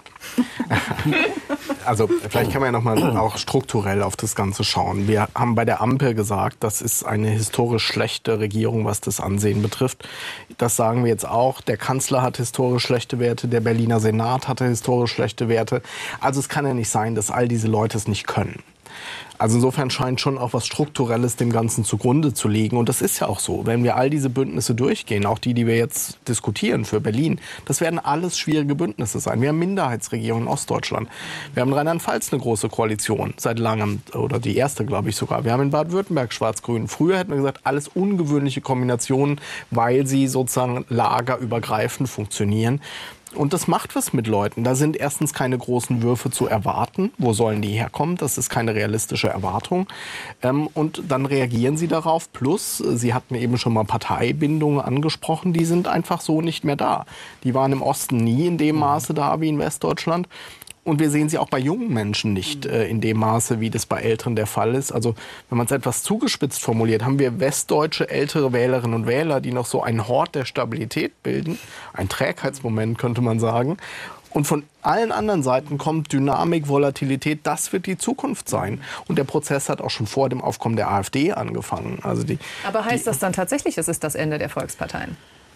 Also vielleicht kann man ja noch mal auch strukturell auf das Ganze schauen. Wir haben bei der Ampel gesagt, das ist eine historisch schlechte Regierung, was das Ansehen betrifft. Das sagen wir jetzt auch. Der Kanzler hat historisch schlechte Werte, der Berliner Senat hatte historisch schlechte Werte. Also es kann ja nicht sein, dass all diese Leute es nicht können. Also insofern scheint schon auch was Strukturelles dem Ganzen zugrunde zu liegen. Und das ist ja auch so. Wenn wir all diese Bündnisse durchgehen, auch die wir jetzt diskutieren für Berlin, das werden alles schwierige Bündnisse sein. Wir haben Minderheitsregierungen in Ostdeutschland. Wir haben in Rheinland-Pfalz eine große Koalition seit langem, oder die erste, glaube ich sogar. Wir haben in Baden-Württemberg Schwarz-Grün. Früher hätten wir gesagt, alles ungewöhnliche Kombinationen, weil sie sozusagen lagerübergreifend funktionieren. Und das macht was mit Leuten. Da sind erstens keine großen Würfe zu erwarten. Wo sollen die herkommen? Das ist keine realistische Erwartung. Und dann reagieren sie darauf. Plus, Sie hatten eben schon mal Parteibindungen angesprochen. Die sind einfach so nicht mehr da. Die waren im Osten nie in dem Maße da wie in Westdeutschland. Und wir sehen sie auch bei jungen Menschen nicht in dem Maße, wie das bei Älteren der Fall ist. Also wenn man es etwas zugespitzt formuliert, haben wir westdeutsche ältere Wählerinnen und Wähler, die noch so einen Hort der Stabilität bilden. Ein Trägheitsmoment, könnte man sagen. Und von allen anderen Seiten kommt Dynamik, Volatilität. Das wird die Zukunft sein. Und der Prozess hat auch schon vor dem Aufkommen der AfD angefangen. Also aber heißt das dann tatsächlich, es ist das Ende der Volksparteien?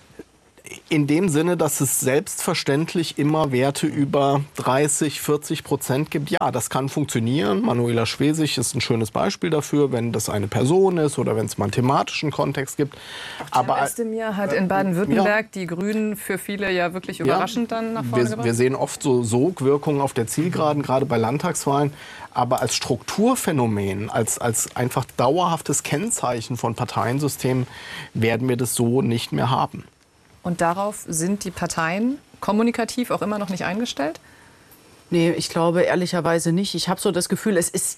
In dem Sinne, dass es selbstverständlich immer Werte über 30-40% gibt. Ja, das kann funktionieren. Manuela Schwesig ist ein schönes Beispiel dafür, wenn das eine Person ist oder wenn es mal einen thematischen Kontext gibt. Aber Özdemir hat in Baden-Württemberg die Grünen für viele ja wirklich überraschend dann nach vorne gebracht. Wir sehen oft so Sogwirkungen auf der Zielgeraden, gerade bei Landtagswahlen. Aber als Strukturphänomen, als einfach dauerhaftes Kennzeichen von Parteiensystemen werden wir das so nicht mehr haben. Und darauf sind die Parteien kommunikativ auch immer noch nicht eingestellt? Nee, ich glaube ehrlicherweise nicht. Ich habe so das Gefühl, es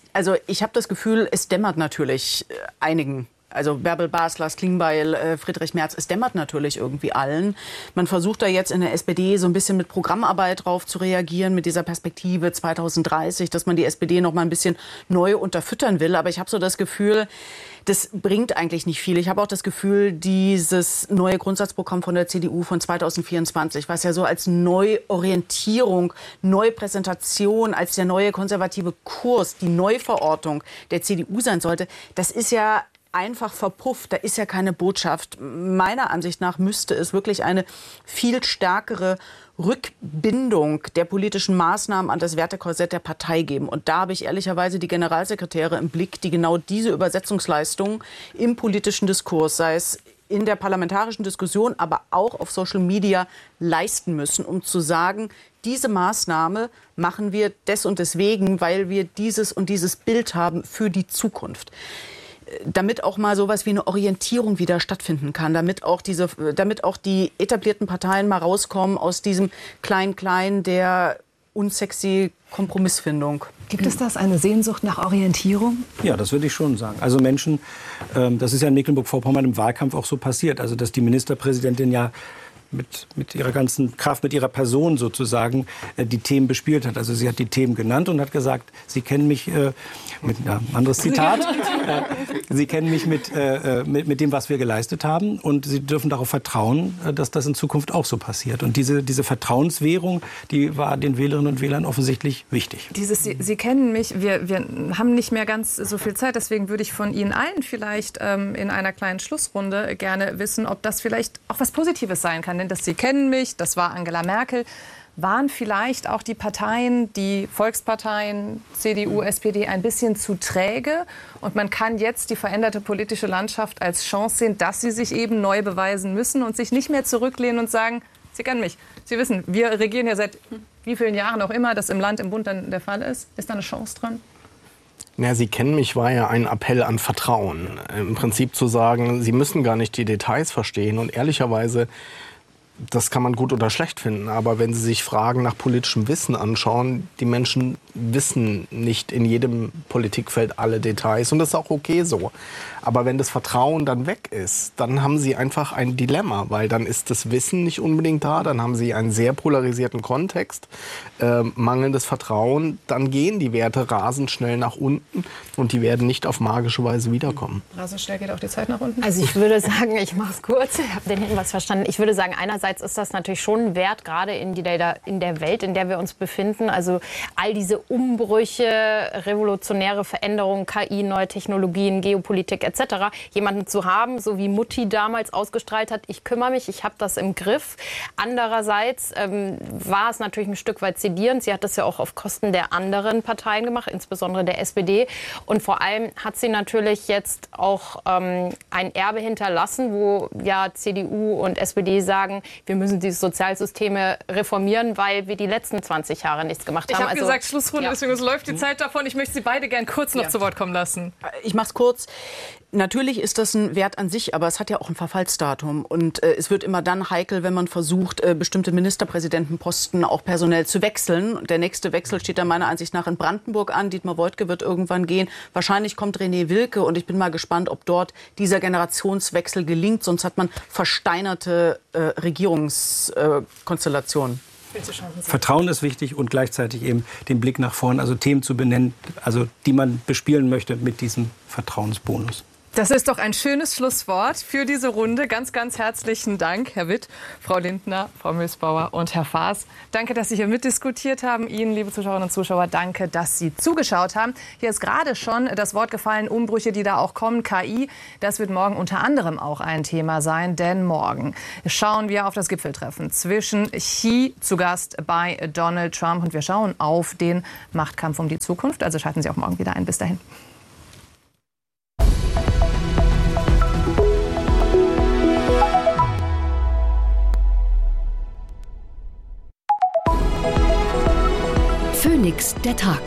dämmert natürlich einigen. Also Bärbel Bas, Lars Klingbeil, Friedrich Merz, es dämmert natürlich irgendwie allen. Man versucht da jetzt in der SPD so ein bisschen mit Programmarbeit drauf zu reagieren, mit dieser Perspektive 2030, dass man die SPD noch mal ein bisschen neu unterfüttern will. Aber ich habe so das Gefühl, das bringt eigentlich nicht viel. Ich habe auch das Gefühl, dieses neue Grundsatzprogramm von der CDU von 2024, was ja so als Neuorientierung, Neupräsentation, als der neue konservative Kurs, die Neuverortung der CDU sein sollte, das ist ja einfach verpufft. Da ist ja keine Botschaft. Meiner Ansicht nach müsste es wirklich eine viel stärkere Rückbindung der politischen Maßnahmen an das Wertekorsett der Partei geben. Und da habe ich ehrlicherweise die Generalsekretäre im Blick, die genau diese Übersetzungsleistung im politischen Diskurs, sei es in der parlamentarischen Diskussion, aber auch auf Social Media leisten müssen, um zu sagen, diese Maßnahme machen wir des und deswegen, weil wir dieses und dieses Bild haben für die Zukunft. Damit auch mal sowas wie eine Orientierung wieder stattfinden kann, damit auch die etablierten Parteien mal rauskommen aus diesem Klein-Klein der unsexy Kompromissfindung. Gibt es das, eine Sehnsucht nach Orientierung? Ja, das würde ich schon sagen. Also Menschen, das ist ja in Mecklenburg-Vorpommern im Wahlkampf auch so passiert, also dass die Ministerpräsidentin ja mit ihrer ganzen Kraft, mit ihrer Person sozusagen die Themen bespielt hat. Also sie hat die Themen genannt und hat gesagt, Sie kennen mich, mit ein anderes Zitat, Sie kennen mich mit dem, was wir geleistet haben und Sie dürfen darauf vertrauen, dass das in Zukunft auch so passiert. Und diese Vertrauenswährung, die war den Wählerinnen und Wählern offensichtlich wichtig. Sie kennen mich, wir haben nicht mehr ganz so viel Zeit, deswegen würde ich von Ihnen allen vielleicht in einer kleinen Schlussrunde gerne wissen, ob das vielleicht auch was Positives sein kann. Denn das Sie kennen mich, das war Angela Merkel. Waren vielleicht auch die Parteien, die Volksparteien, CDU, SPD, ein bisschen zu träge? Und man kann jetzt die veränderte politische Landschaft als Chance sehen, dass sie sich eben neu beweisen müssen und sich nicht mehr zurücklehnen und sagen, Sie kennen mich. Sie wissen, wir regieren ja seit wie vielen Jahren auch immer, das im Land, im Bund dann der Fall ist. Ist da eine Chance dran? Ja, Sie kennen mich war ja ein Appell an Vertrauen. Im Prinzip zu sagen, Sie müssen gar nicht die Details verstehen. Und ehrlicherweise, das kann man gut oder schlecht finden, aber wenn Sie sich Fragen nach politischem Wissen anschauen, die Menschen wissen nicht in jedem Politikfeld alle Details und das ist auch okay so. Aber wenn das Vertrauen dann weg ist, dann haben Sie einfach ein Dilemma, weil dann ist das Wissen nicht unbedingt da, dann haben Sie einen sehr polarisierten Kontext, mangelndes Vertrauen, dann gehen die Werte rasend schnell nach unten und die werden nicht auf magische Weise wiederkommen. Rasend schnell geht auch die Zeit nach unten? Also ich würde sagen, ich mache es kurz, ich habe den Hinweis verstanden. Ich würde sagen, einerseits ist das natürlich schon ein Wert, gerade in der Welt, in der wir uns befinden. Also all diese Umbrüche, revolutionäre Veränderungen, KI, neue Technologien, Geopolitik etc. Jemanden zu haben, so wie Mutti damals ausgestrahlt hat, ich kümmere mich, ich habe das im Griff. Andererseits war es natürlich ein Stück weit sedierend. Sie hat das ja auch auf Kosten der anderen Parteien gemacht, insbesondere der SPD. Und vor allem hat sie natürlich jetzt auch ein Erbe hinterlassen, wo ja CDU und SPD sagen, wir müssen diese Sozialsysteme reformieren, weil wir die letzten 20 Jahre nichts gemacht haben. Ich habe gesagt, Schlussrunde, deswegen läuft die Zeit davon. Ich möchte Sie beide gern kurz noch zu Wort kommen lassen. Ich mache es kurz. Natürlich ist das ein Wert an sich, aber es hat ja auch ein Verfallsdatum. Und es wird immer dann heikel, wenn man versucht, bestimmte Ministerpräsidentenposten auch personell zu wechseln. Der nächste Wechsel steht dann meiner Ansicht nach in Brandenburg an. Dietmar Woidke wird irgendwann gehen. Wahrscheinlich kommt René Wilke und ich bin mal gespannt, ob dort dieser Generationswechsel gelingt. Sonst hat man versteinerte Regierungskonstellationen. Vertrauen ist wichtig und gleichzeitig eben den Blick nach vorn, also Themen zu benennen, also die man bespielen möchte mit diesem Vertrauensbonus. Das ist doch ein schönes Schlusswort für diese Runde. Ganz, ganz herzlichen Dank, Herr Witt, Frau Lindner, Frau Mösbauer und Herr Faas. Danke, dass Sie hier mitdiskutiert haben. Ihnen, liebe Zuschauerinnen und Zuschauer, danke, dass Sie zugeschaut haben. Hier ist gerade schon das Wort gefallen, Umbrüche, die da auch kommen, KI. Das wird morgen unter anderem auch ein Thema sein, denn morgen schauen wir auf das Gipfeltreffen zwischen Xi zu Gast bei Donald Trump und wir schauen auf den Machtkampf um die Zukunft. Also schalten Sie auch morgen wieder ein. Bis dahin. Phoenix der Tag.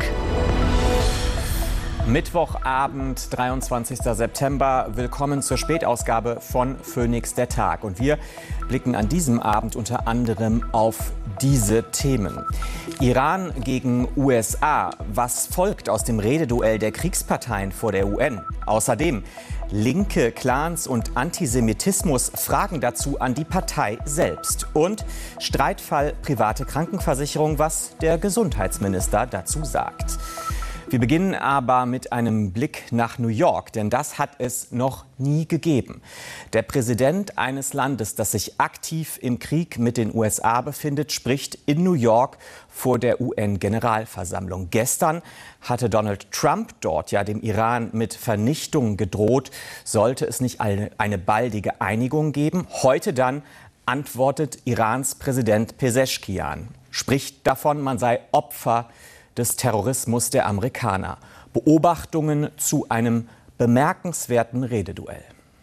Mittwochabend, 23. September. Willkommen zur Spätausgabe von Phoenix der Tag. Und wir blicken an diesem Abend unter anderem auf diese Themen. Iran gegen USA. Was folgt aus dem Rededuell der Kriegsparteien vor der UN? Außerdem linke Clans und Antisemitismus, Fragen dazu an die Partei selbst. Und Streitfall private Krankenversicherung, was der Gesundheitsminister dazu sagt. Wir beginnen aber mit einem Blick nach New York, denn das hat es noch nie gegeben. Der Präsident eines Landes, das sich aktiv im Krieg mit den USA befindet, spricht in New York vor der UN-Generalversammlung. Gestern hatte Donald Trump dort ja dem Iran mit Vernichtung gedroht. Sollte es nicht eine baldige Einigung geben? Heute dann antwortet Irans Präsident Pezeshkian. Spricht davon, man sei Opfer des Terrorismus der Amerikaner. Beobachtungen zu einem bemerkenswerten Rededuell.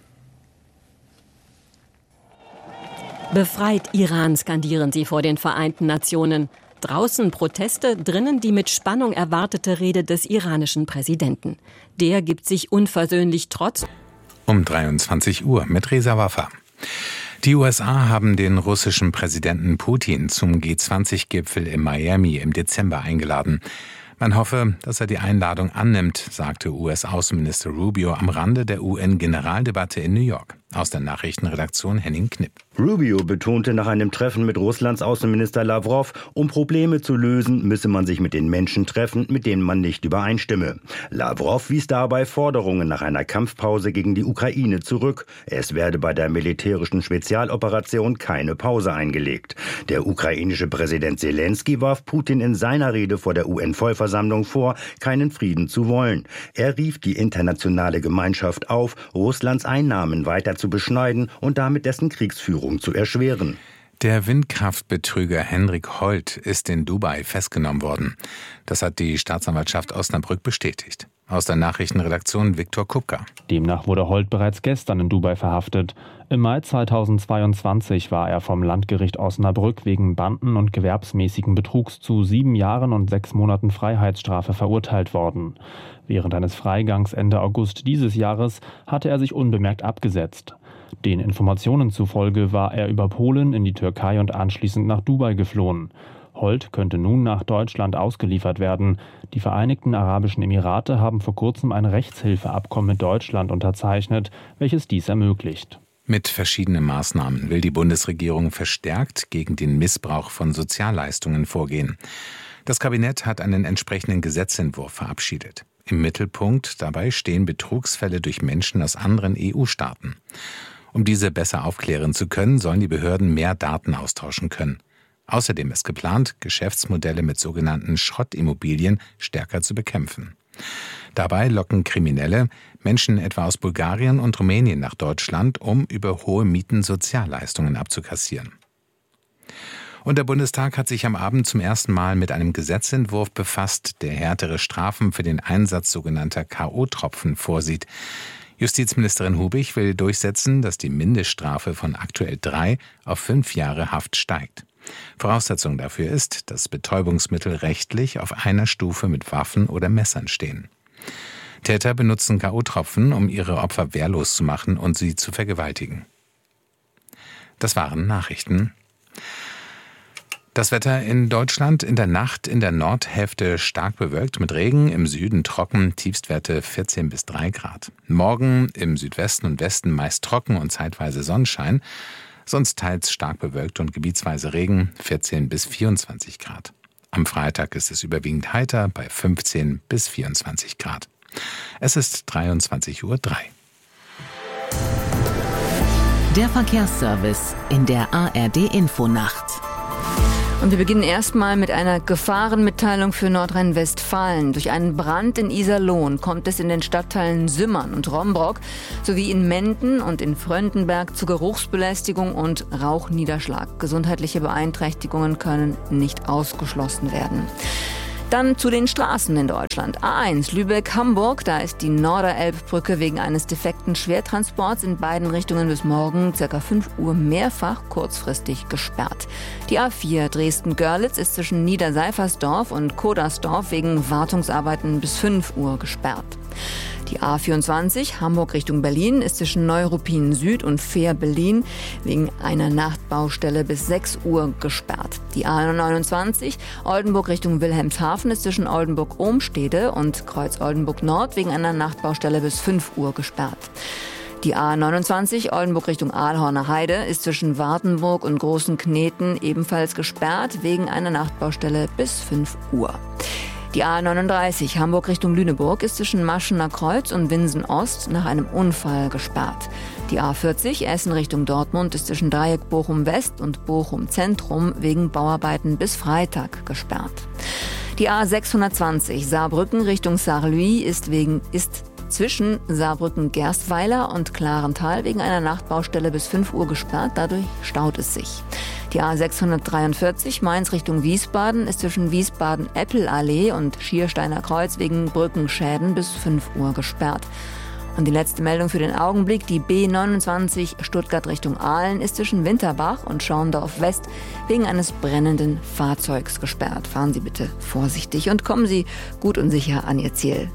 Befreit Iran, skandieren sie vor den Vereinten Nationen. Draußen Proteste, drinnen die mit Spannung erwartete Rede des iranischen Präsidenten. Der gibt sich unversöhnlich trotz. Um 23 Uhr mit Reza Waffa. Die USA haben den russischen Präsidenten Putin zum G20-Gipfel in Miami im Dezember eingeladen. Man hoffe, dass er die Einladung annimmt, sagte US-Außenminister Rubio am Rande der UN-Generaldebatte in New York. Aus der Nachrichtenredaktion Henning Knipp. Rubio betonte nach einem Treffen mit Russlands Außenminister Lavrov, um Probleme zu lösen, müsse man sich mit den Menschen treffen, mit denen man nicht übereinstimme. Lavrov wies dabei Forderungen nach einer Kampfpause gegen die Ukraine zurück. Es werde bei der militärischen Spezialoperation keine Pause eingelegt. Der ukrainische Präsident Zelensky warf Putin in seiner Rede vor der UN-Vollversammlung vor, keinen Frieden zu wollen. Er rief die internationale Gemeinschaft auf, Russlands Einnahmen weiter zu beschneiden und damit dessen Kriegsführung zu erschweren. Der Windkraftbetrüger Henrik Holt ist in Dubai festgenommen worden. Das hat die Staatsanwaltschaft Osnabrück bestätigt. Aus der Nachrichtenredaktion Viktor Kupka. Demnach wurde Holt bereits gestern in Dubai verhaftet. Im Mai 2022 war er vom Landgericht Osnabrück wegen Banden- und gewerbsmäßigen Betrugs zu 7 Jahren und 6 Monaten Freiheitsstrafe verurteilt worden. Während eines Freigangs Ende August dieses Jahres hatte er sich unbemerkt abgesetzt. Den Informationen zufolge war er über Polen in die Türkei und anschließend nach Dubai geflohen. Holt könnte nun nach Deutschland ausgeliefert werden. Die Vereinigten Arabischen Emirate haben vor kurzem ein Rechtshilfeabkommen mit Deutschland unterzeichnet, welches dies ermöglicht. Mit verschiedenen Maßnahmen will die Bundesregierung verstärkt gegen den Missbrauch von Sozialleistungen vorgehen. Das Kabinett hat einen entsprechenden Gesetzentwurf verabschiedet. Im Mittelpunkt dabei stehen Betrugsfälle durch Menschen aus anderen EU-Staaten. Um diese besser aufklären zu können, sollen die Behörden mehr Daten austauschen können. Außerdem ist geplant, Geschäftsmodelle mit sogenannten Schrottimmobilien stärker zu bekämpfen. Dabei locken Kriminelle Menschen etwa aus Bulgarien und Rumänien nach Deutschland, um über hohe Mieten Sozialleistungen abzukassieren. Und der Bundestag hat sich am Abend zum ersten Mal mit einem Gesetzentwurf befasst, der härtere Strafen für den Einsatz sogenannter K.O.-Tropfen vorsieht. Justizministerin Hubich will durchsetzen, dass die Mindeststrafe von aktuell 3 auf 5 Jahre Haft steigt. Voraussetzung dafür ist, dass Betäubungsmittel rechtlich auf einer Stufe mit Waffen oder Messern stehen. Täter benutzen K.O.-Tropfen, um ihre Opfer wehrlos zu machen und sie zu vergewaltigen. Das waren Nachrichten. Das Wetter in Deutschland: in der Nacht in der Nordhälfte stark bewölkt mit Regen, im Süden trocken, Tiefstwerte 14 bis 3 Grad. Morgen im Südwesten und Westen meist trocken und zeitweise Sonnenschein, sonst teils stark bewölkt und gebietsweise Regen, 14 bis 24 Grad. Am Freitag ist es überwiegend heiter bei 15 bis 24 Grad. Es ist 23:03 Uhr. Der Verkehrsservice in der ARD-Infonacht. Und wir beginnen erstmal mit einer Gefahrenmitteilung für Nordrhein-Westfalen. Durch einen Brand in Iserlohn kommt es in den Stadtteilen Sümmern und Rombrock sowie in Menden und in Fröndenberg zu Geruchsbelästigung und Rauchniederschlag. Gesundheitliche Beeinträchtigungen können nicht ausgeschlossen werden. Dann zu den Straßen in Deutschland. A1 Lübeck-Hamburg, da ist die Norderelbbrücke wegen eines defekten Schwertransports in beiden Richtungen bis morgen ca. 5 Uhr mehrfach kurzfristig gesperrt. Die A4 Dresden-Görlitz ist zwischen Niederseifersdorf und Kodersdorf wegen Wartungsarbeiten bis 5 Uhr gesperrt. Die A24 Hamburg Richtung Berlin ist zwischen Neuruppin Süd und Veer-Berlin wegen einer Nachtbaustelle bis 6 Uhr gesperrt. Die A29 Oldenburg Richtung Wilhelmshaven ist zwischen Oldenburg-Ohmstede und Kreuz-Oldenburg Nord wegen einer Nachtbaustelle bis 5 Uhr gesperrt. Die A29 Oldenburg Richtung Aalhorner Heide ist zwischen Wartenburg und Großen Kneten ebenfalls gesperrt wegen einer Nachtbaustelle bis 5 Uhr. Die A39 Hamburg Richtung Lüneburg ist zwischen Maschener Kreuz und Winsen Ost nach einem Unfall gesperrt. Die A40 Essen Richtung Dortmund ist zwischen Dreieck Bochum West und Bochum Zentrum wegen Bauarbeiten bis Freitag gesperrt. Die A620 Saarbrücken Richtung Saarlouis ist zwischen Saarbrücken-Gerstweiler und Klarental wegen einer Nachtbaustelle bis 5 Uhr gesperrt. Dadurch staut es sich. Die A643 Mainz Richtung Wiesbaden ist zwischen Wiesbaden-Eppelallee und Schiersteiner Kreuz wegen Brückenschäden bis 5 Uhr gesperrt. Und die letzte Meldung für den Augenblick: die B29 Stuttgart Richtung Aalen ist zwischen Winterbach und Schorndorf West wegen eines brennenden Fahrzeugs gesperrt. Fahren Sie bitte vorsichtig und kommen Sie gut und sicher an Ihr Ziel.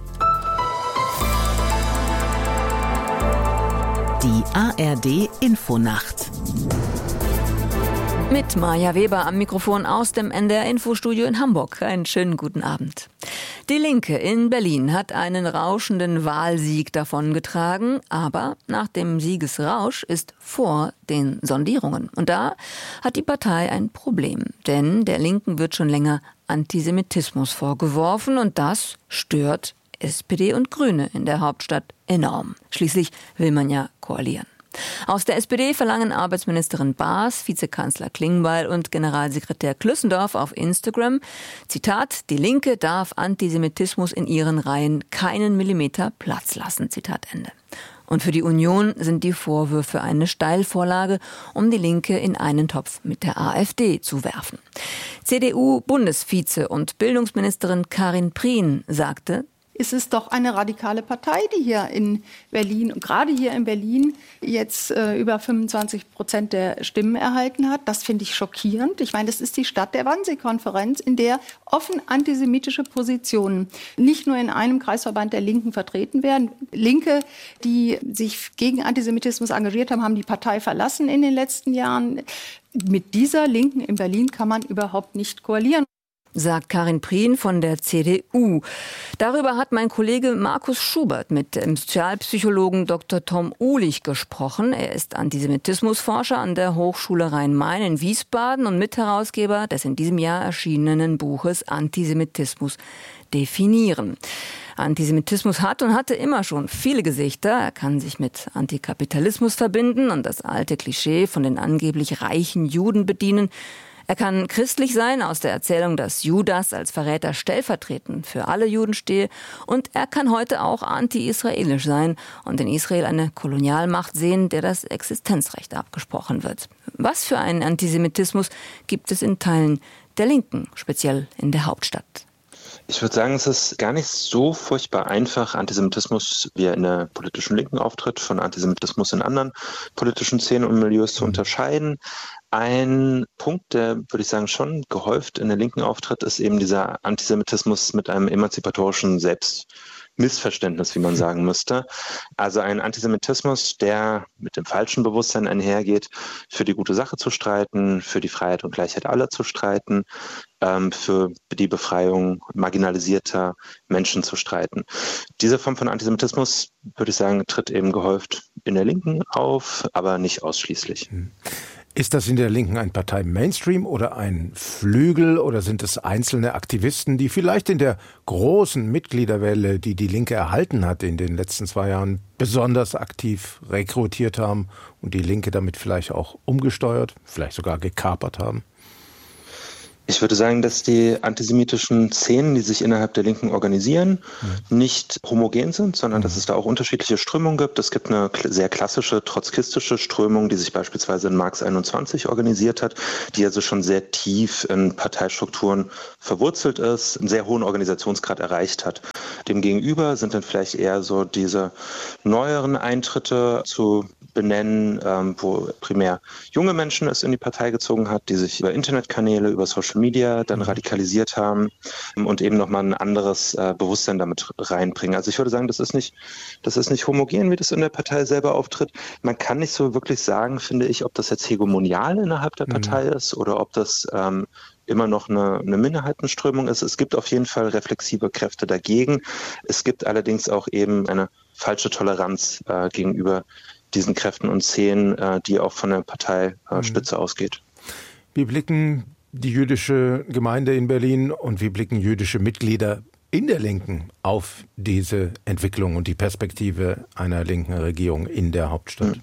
Die ARD-Infonacht. Mit Maja Weber am Mikrofon aus dem NDR-Infostudio in Hamburg. Einen schönen guten Abend. Die Linke in Berlin hat einen rauschenden Wahlsieg davongetragen, aber nach dem Siegesrausch ist vor den Sondierungen. Und da hat die Partei ein Problem, denn der Linken wird schon länger Antisemitismus vorgeworfen und das stört SPD und Grüne in der Hauptstadt enorm. Schließlich will man ja koalieren. Aus der SPD verlangen Arbeitsministerin Baas, Vizekanzler Klingbeil und Generalsekretär Klüssendorf auf Instagram, Zitat, die Linke darf Antisemitismus in ihren Reihen keinen Millimeter Platz lassen, Zitat Ende. Und für die Union sind die Vorwürfe eine Steilvorlage, um die Linke in einen Topf mit der AfD zu werfen. CDU-Bundesvize und Bildungsministerin Karin Prien sagte, ist es doch eine radikale Partei, die hier in Berlin, gerade hier in Berlin, jetzt über 25% der Stimmen erhalten hat. Das finde ich schockierend. Ich meine, das ist die Stadt der Wannsee-Konferenz, in der offen antisemitische Positionen nicht nur in einem Kreisverband der Linken vertreten werden. Linke, die sich gegen Antisemitismus engagiert haben, haben die Partei verlassen in den letzten Jahren. Mit dieser Linken in Berlin kann man überhaupt nicht koalieren. Sagt Karin Prien von der CDU. Darüber hat mein Kollege Markus Schubert mit dem Sozialpsychologen Dr. Tom Uhlich gesprochen. Er ist Antisemitismusforscher an der Hochschule Rhein-Main in Wiesbaden und Mitherausgeber des in diesem Jahr erschienenen Buches Antisemitismus definieren. Antisemitismus hat und hatte immer schon viele Gesichter. Er kann sich mit Antikapitalismus verbinden und das alte Klischee von den angeblich reichen Juden bedienen. Er kann christlich sein, aus der Erzählung, dass Judas als Verräter stellvertretend für alle Juden stehe. Und er kann heute auch anti-israelisch sein und in Israel eine Kolonialmacht sehen, der das Existenzrecht abgesprochen wird. Was für einen Antisemitismus gibt es in Teilen der Linken, speziell in der Hauptstadt? Ich würde sagen, es ist gar nicht so furchtbar einfach, Antisemitismus, wie er in der politischen Linken auftritt, von Antisemitismus in anderen politischen Szenen und Milieus zu unterscheiden. Ein Punkt, der, würde ich sagen, schon gehäuft in der Linken auftritt, ist eben dieser Antisemitismus mit einem emanzipatorischen Selbstmitgefühl Missverständnis, wie man sagen müsste. Also ein Antisemitismus, der mit dem falschen Bewusstsein einhergeht, für die gute Sache zu streiten, für die Freiheit und Gleichheit aller zu streiten, für die Befreiung marginalisierter Menschen zu streiten. Diese Form von Antisemitismus, würde ich sagen, tritt eben gehäuft in der Linken auf, aber nicht ausschließlich. Ist das in der Linken ein Partei-Mainstream oder ein Flügel oder sind es einzelne Aktivisten, die vielleicht in der großen Mitgliederwelle, die die Linke erhalten hat in den letzten 2 Jahren, besonders aktiv rekrutiert haben und die Linke damit vielleicht auch umgesteuert, vielleicht sogar gekapert haben? Ich würde sagen, dass die antisemitischen Szenen, die sich innerhalb der Linken organisieren, nicht homogen sind, sondern dass es da auch unterschiedliche Strömungen gibt. Es gibt eine sehr klassische trotzkistische Strömung, die sich beispielsweise in Marx 21 organisiert hat, die also schon sehr tief in Parteistrukturen verwurzelt ist, einen sehr hohen Organisationsgrad erreicht hat. Demgegenüber sind dann vielleicht eher so diese neueren Eintritte zu benennen, wo primär junge Menschen es in die Partei gezogen hat, die sich über Internetkanäle, über Social Media dann radikalisiert haben und eben nochmal ein anderes Bewusstsein damit reinbringen. Also ich würde sagen, das ist nicht homogen, wie das in der Partei selber auftritt. Man kann nicht so wirklich sagen, finde ich, ob das jetzt hegemonial innerhalb der Partei ist oder ob das immer noch eine Minderheitenströmung ist. Es gibt auf jeden Fall reflexive Kräfte dagegen. Es gibt allerdings auch eben eine falsche Toleranz gegenüber diesen Kräften und Szenen, die auch von der Parteispitze ausgeht. Wie blicken die jüdische Gemeinde in Berlin und wie blicken jüdische Mitglieder in der Linken auf diese Entwicklung und die Perspektive einer linken Regierung in der Hauptstadt?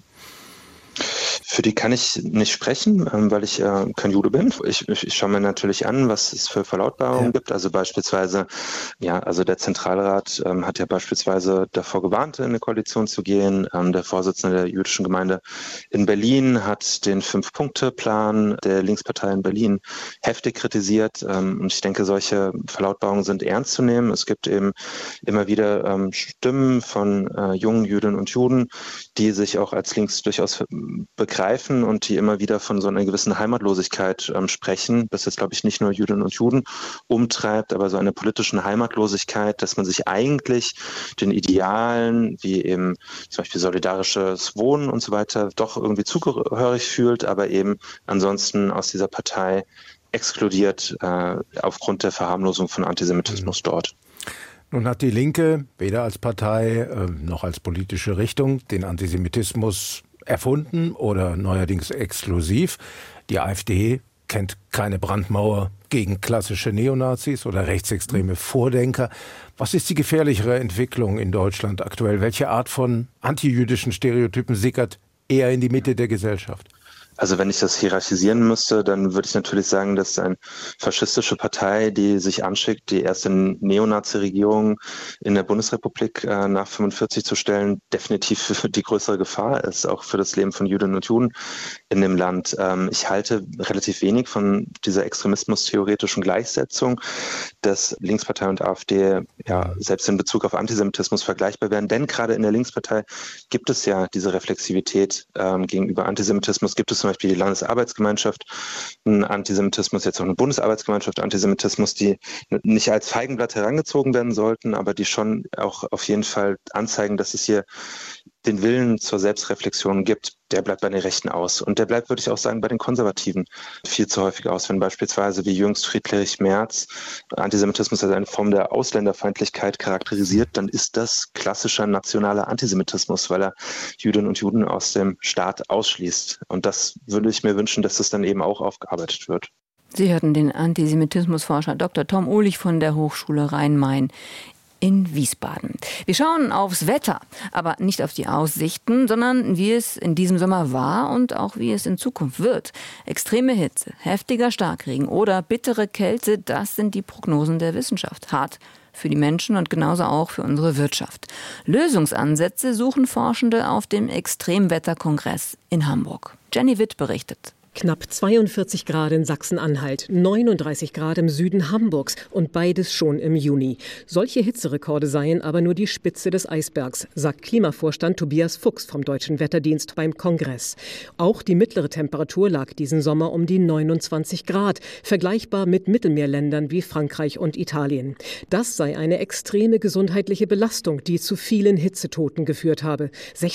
Für die kann ich nicht sprechen, weil ich kein Jude bin. Ich schaue mir natürlich an, was es für Verlautbarungen gibt. Also beispielsweise, also der Zentralrat hat ja beispielsweise davor gewarnt, in eine Koalition zu gehen. Der Vorsitzende der jüdischen Gemeinde in Berlin hat den 5-Punkte-Plan der Linkspartei in Berlin heftig kritisiert. Und ich denke, solche Verlautbarungen sind ernst zu nehmen. Es gibt eben immer wieder Stimmen von jungen Jüdinnen und Juden, die sich auch als links durchaus begreifen und die immer wieder von so einer gewissen Heimatlosigkeit sprechen, das jetzt, glaube ich, nicht nur Jüdinnen und Juden umtreibt, aber so einer politischen Heimatlosigkeit, dass man sich eigentlich den Idealen, wie eben zum Beispiel solidarisches Wohnen und so weiter, doch irgendwie zugehörig fühlt, aber eben ansonsten aus dieser Partei exkludiert aufgrund der Verharmlosung von Antisemitismus dort. Nun hat die Linke weder als Partei noch als politische Richtung den Antisemitismus erfunden oder neuerdings exklusiv. Die AfD kennt keine Brandmauer gegen klassische Neonazis oder rechtsextreme Vordenker. Was ist die gefährlichere Entwicklung in Deutschland aktuell? Welche Art von antijüdischen Stereotypen sickert eher in die Mitte der Gesellschaft? Also wenn ich das hierarchisieren müsste, dann würde ich natürlich sagen, dass eine faschistische Partei, die sich anschickt, die erste Neonazi-Regierung in der Bundesrepublik nach 45 zu stellen, definitiv die größere Gefahr ist, auch für das Leben von Jüdinnen und Juden in dem Land. Ich halte relativ wenig von dieser extremismus-theoretischen Gleichsetzung, dass Linkspartei und AfD selbst in Bezug auf Antisemitismus vergleichbar werden. Denn gerade in der Linkspartei gibt es ja diese Reflexivität gegenüber Antisemitismus. Gibt es zum Beispiel die Landesarbeitsgemeinschaft Antisemitismus, jetzt auch eine Bundesarbeitsgemeinschaft Antisemitismus, die nicht als Feigenblatt herangezogen werden sollten, aber die schon auch auf jeden Fall anzeigen, dass es hier den Willen zur Selbstreflexion gibt. Der bleibt bei den Rechten aus. Und der bleibt, würde ich auch sagen, bei den Konservativen viel zu häufig aus. Wenn beispielsweise wie jüngst Friedrich Merz Antisemitismus als eine Form der Ausländerfeindlichkeit charakterisiert, dann ist das klassischer nationaler Antisemitismus, weil er Jüdinnen und Juden aus dem Staat ausschließt. Und das würde ich mir wünschen, dass das dann eben auch aufgearbeitet wird. Sie hörten den Antisemitismusforscher Dr. Tom Ohlich von der Hochschule Rhein-Main in Wiesbaden. Wir schauen aufs Wetter, aber nicht auf die Aussichten, sondern wie es in diesem Sommer war und auch wie es in Zukunft wird. Extreme Hitze, heftiger Starkregen oder bittere Kälte, das sind die Prognosen der Wissenschaft. Hart für die Menschen und genauso auch für unsere Wirtschaft. Lösungsansätze suchen Forschende auf dem Extremwetterkongress in Hamburg. Jenny Witt berichtet. Knapp 42 Grad in Sachsen-Anhalt, 39 Grad im Süden Hamburgs und beides schon im Juni. Solche Hitzerekorde seien aber nur die Spitze des Eisbergs, sagt Klimavorstand Tobias Fuchs vom Deutschen Wetterdienst beim Kongress. Auch die mittlere Temperatur lag diesen Sommer um die 29 Grad, vergleichbar mit Mittelmeerländern wie Frankreich und Italien. Das sei eine extreme gesundheitliche Belastung, die zu vielen Hitzetoten geführt habe.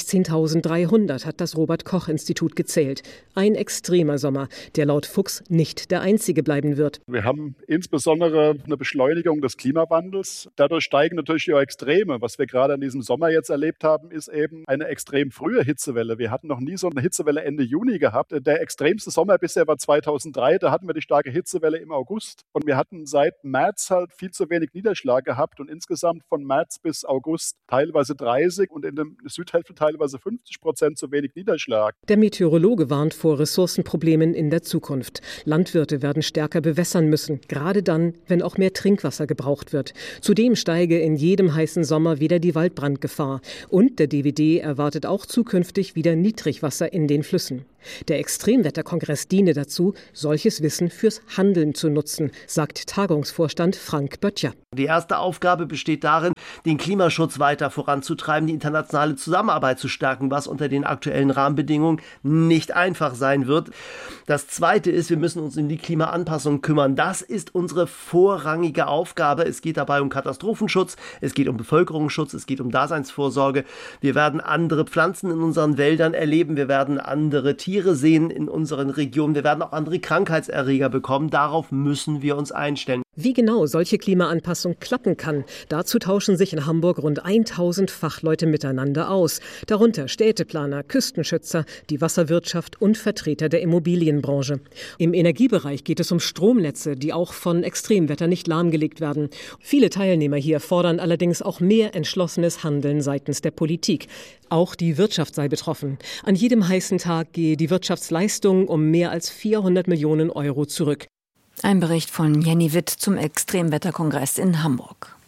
16.300 hat das Robert-Koch-Institut gezählt. Ein extremer Sommer, der laut Fuchs nicht der einzige bleiben wird. Wir haben insbesondere eine Beschleunigung des Klimawandels. Dadurch steigen natürlich die Extreme. Was wir gerade in diesem Sommer jetzt erlebt haben, ist eben eine extrem frühe Hitzewelle. Wir hatten noch nie so eine Hitzewelle Ende Juni gehabt. Der extremste Sommer bisher war 2003. Da hatten wir die starke Hitzewelle im August. Und wir hatten seit März halt viel zu wenig Niederschlag gehabt. Und insgesamt von März bis August teilweise 30 und in der Südhälfte teilweise 50% zu wenig Niederschlag. Der Meteorologe warnt vor Ressourcenproblemen in der Zukunft. Landwirte werden stärker bewässern müssen, gerade dann, wenn auch mehr Trinkwasser gebraucht wird. Zudem steige in jedem heißen Sommer wieder die Waldbrandgefahr. Und der DWD erwartet auch zukünftig wieder Niedrigwasser in den Flüssen. Der Extremwetterkongress diene dazu, solches Wissen fürs Handeln zu nutzen, sagt Tagungsvorstand Frank Böttcher. Die erste Aufgabe besteht darin, den Klimaschutz weiter voranzutreiben, die internationale Zusammenarbeit zu stärken, was unter den aktuellen Rahmenbedingungen nicht einfach sein wird. Das Zweite ist, wir müssen uns um die Klimaanpassung kümmern. Das ist unsere vorrangige Aufgabe. Es geht dabei um Katastrophenschutz, es geht um Bevölkerungsschutz, es geht um Daseinsvorsorge. Wir werden andere Pflanzen in unseren Wäldern erleben, wir werden andere Tiere sehen in unseren Regionen, wir werden auch andere Krankheitserreger bekommen. Darauf müssen wir uns einstellen. Wie genau solche Klimaanpassung klappen kann, dazu tauschen sich in Hamburg rund 1000 Fachleute miteinander aus. Darunter Städteplaner, Küstenschützer, die Wasserwirtschaft und Vertreter der Immobilienbranche. Im Energiebereich geht es um Stromnetze, die auch von Extremwetter nicht lahmgelegt werden. Viele Teilnehmer hier fordern allerdings auch mehr entschlossenes Handeln seitens der Politik. Auch die Wirtschaft sei betroffen. An jedem heißen Tag gehe die Wirtschaftsleistung um mehr als 400 Millionen Euro zurück. Ein Bericht von Jenny Witt zum Extremwetterkongress in Hamburg.